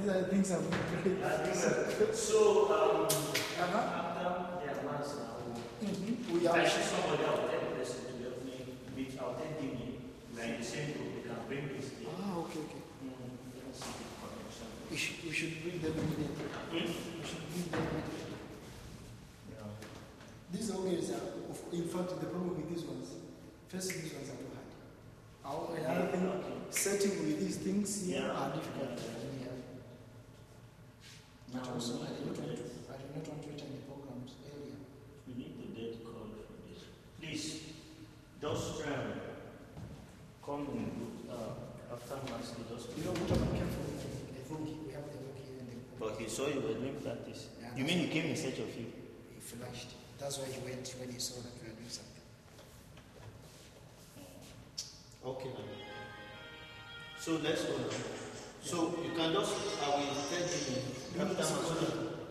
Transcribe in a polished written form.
these are the things I'm doing. So, after their months now, We if I are. see somebody, I'll tell the person to help me, which I'll tell them, we are in the same group, they can bring this thing. Okay. Let's see the connection. We should bring them immediately. We should bring them immediately. Yeah. These augers are, in fact, the problem with these ones, first these ones are too hard. Another thing, setting with these things here are difficult. But also, I do not want to enter the programs earlier. We need the dead code for this. Please, just come in after mass, just. You know what I'm looking for? I think we have the book here in the But he saw you were doing practice. Yeah, You mean he came in search of you? He flashed. That's why he went when he saw that we were doing something. Okay. So let's go now. So you can just, I will tell you after mass.